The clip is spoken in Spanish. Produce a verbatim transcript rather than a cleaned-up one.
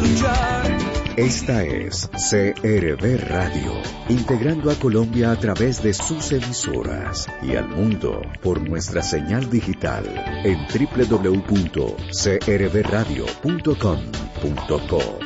luchar. Esta es C R V Radio, integrando a Colombia a través de sus emisoras y al mundo por nuestra señal digital en doble u doble u doble u punto c r v radio punto com punto co.